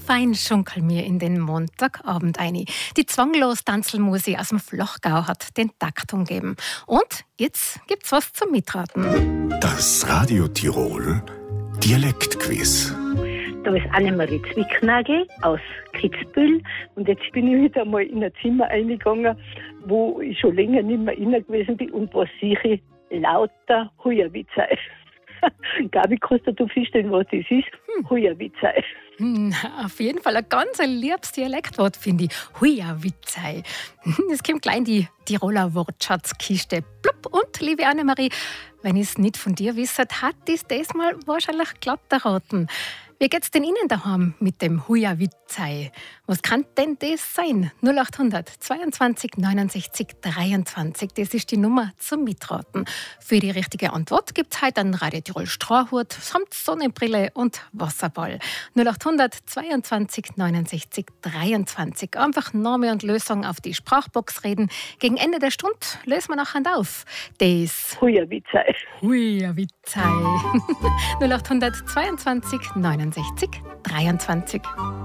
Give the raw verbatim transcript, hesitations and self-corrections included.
fein schunkel mir in den Montagabend ein. Die zwanglos Tanzelmusik aus dem Flachgau hat den Takt umgeben. Und jetzt gibt's was zum Mitraten. Das Radio Tirol Dialektquiz. Da ist Annemarie Zwicknagel aus Kitzbühel und jetzt bin ich wieder mal in ein Zimmer eingegangen, wo ich schon länger nicht mehr inne gewesen bin und was sehe ich? Lauter Hujawitzei. Gabi, kannst du dir vorstellen, was das ist? Hm. Hujawitzei. Hm, auf jeden Fall ein ganz liebes Dialektwort, finde ich. Hujawitzei. Es kommt gleich in die Tiroler Wortschatzkiste. Plupp. Und, liebe Annemarie, wenn ich es nicht von dir wisse, hat es diesmal wahrscheinlich glatt erraten. Wie geht's denn Ihnen daheim mit dem Hujawitzei? Was kann denn das sein? null acht hundert zweiundzwanzig neunundsechzig dreiundzwanzig, das ist die Nummer zum Mitraten. Für die richtige Antwort gibt es heute einen Radio Tirol Strohhut samt Sonnenbrille und Wasserball. null acht hundert zweiundzwanzig neunundsechzig dreiundzwanzig. Einfach Name und Lösung auf die Sprachbox reden. Gegen Ende der Stunde lösen wir nachher auf. Das Hujawitzei. Hujawitzei. null acht hundert zweiundzwanzig neunundsechzig dreiundzwanzig.